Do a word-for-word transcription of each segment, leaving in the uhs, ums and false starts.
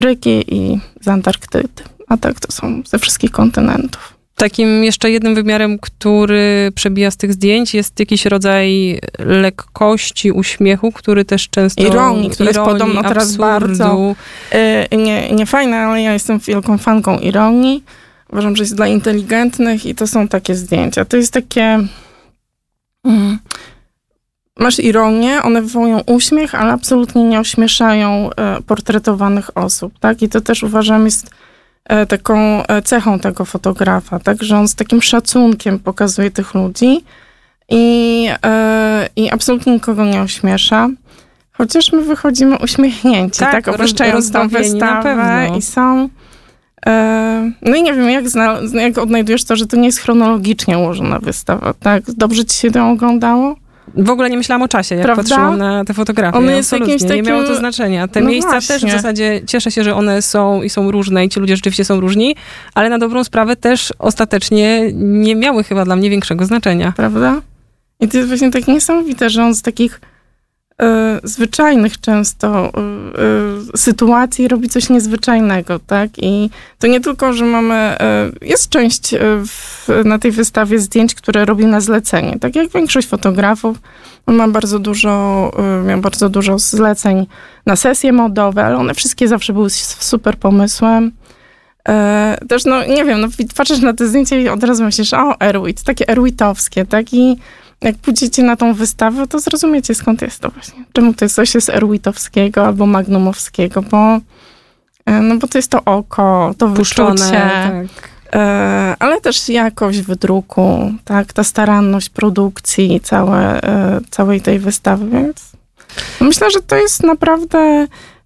Afryki i z Antarktydy. A tak to są ze wszystkich kontynentów. Takim jeszcze jednym wymiarem, który przebija z tych zdjęć, jest jakiś rodzaj lekkości, uśmiechu, który też często... Ironii, który jest podobno teraz absurdu. bardzo yy, nie, nie fajne, ale ja jestem wielką fanką ironii. Uważam, że jest dla inteligentnych i to są takie zdjęcia. To jest takie... Mm, masz ironię, one wywołują uśmiech, ale absolutnie nie ośmieszają y, portretowanych osób, tak? I to też uważam jest y, taką y, cechą tego fotografa, tak? Że on z takim szacunkiem pokazuje tych ludzi i, y, i absolutnie nikogo nie ośmiesza. Chociaż my wychodzimy uśmiechnięci, tak? tak? Opuszczając tą wystawę i są... No i nie wiem, jak, zna, jak odnajdujesz to, że to nie jest chronologicznie ułożona wystawa, tak? Dobrze ci się to oglądało? W ogóle nie myślałam o czasie, jak Prawda? patrzyłam na te fotografie. One jest Absolutnie, takim... nie miało to znaczenia. Te no miejsca właśnie. też w zasadzie cieszę się, że one są i są różne i ci ludzie rzeczywiście są różni, ale na dobrą sprawę też ostatecznie nie miały chyba dla mnie większego znaczenia. Prawda? I to jest właśnie tak niesamowite, że on z takich y, zwyczajnych często y, y, sytuacji robi coś niezwyczajnego, tak? I to nie tylko, że mamy... Y, jest część y, w, na tej wystawie zdjęć, które robi na zlecenie. Tak jak większość fotografów, on ma bardzo dużo, y, miał bardzo dużo zleceń na sesje modowe, ale one wszystkie zawsze były super pomysłem. Y, też, no nie wiem, no, patrzysz na te zdjęcia i od razu myślisz, o, Erwit, takie erwitowskie, tak? I jak pójdziecie na tą wystawę, to zrozumiecie, skąd jest to właśnie. Czemu to jest coś jest erwitowskiego albo magnumowskiego, bo, no bo to jest to oko, to Puszczone, wyczucie, tak. e, ale też jakość wydruku, tak, ta staranność produkcji całe, e, całej tej wystawy, więc myślę, że to jest naprawdę...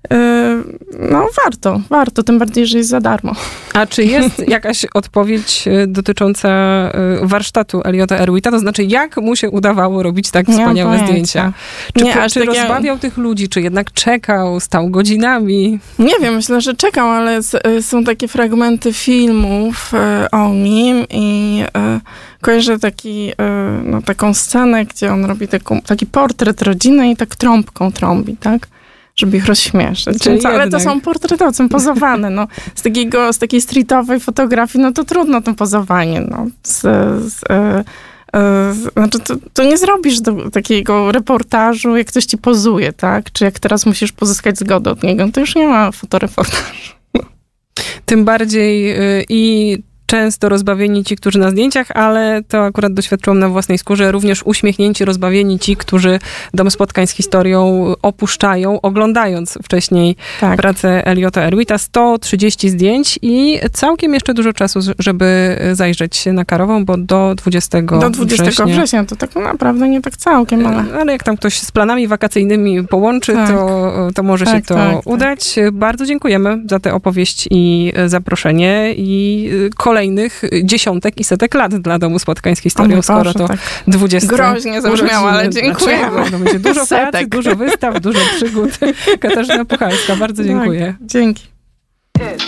No warto, warto, tym bardziej, że jest za darmo. A czy jest jakaś odpowiedź dotycząca warsztatu Eliota Erwita? To znaczy, jak mu się udawało robić tak wspaniałe zdjęcia? Czy, nie, czy takie... rozbawiał tych ludzi, czy jednak czekał, stał godzinami? Nie wiem, myślę, że czekał, ale są takie fragmenty filmów o nim i kojarzę taki, no, taką scenę, gdzie on robi taką, taki portret rodziny i tak trąbką trąbi, tak? Żeby ich rozśmieszyć. Więc, ale to są portrety, są pozowane. No. Z, takiego, z takiej streetowej fotografii, no to trudno to pozowanie. No. Z, z, e, e, znaczy to, to nie zrobisz do takiego reportażu, jak ktoś ci pozuje, tak? Czy jak teraz musisz pozyskać zgodę od niego, to już nie ma fotoreportażu. Tym bardziej yy, i często rozbawieni ci, którzy na zdjęciach, ale to akurat doświadczyłam na własnej skórze, również uśmiechnięci, rozbawieni ci, którzy Dom Spotkań z Historią opuszczają, oglądając wcześniej tak. pracę Eliota Erwita. sto trzydzieści zdjęć i całkiem jeszcze dużo czasu, żeby zajrzeć na Karową, bo do dwudziestego Do dwudziestego września, to tak naprawdę nie tak całkiem, ale... Ale jak tam ktoś z planami wakacyjnymi połączy, tak. to, to może tak, się to tak, udać. Tak. Bardzo dziękujemy za tę opowieść i zaproszenie i kolejne kolejnych dziesiątek i setek lat dla Domu Spotkań z Historią, skoro Boże, to tak dwudzieste groźnie zabrzmiało, ale dziękuję. No, będzie dużo pracy, dużo wystaw, dużo przygód. Katarzyna Puchalska, bardzo dziękuję. Tak, dzięki.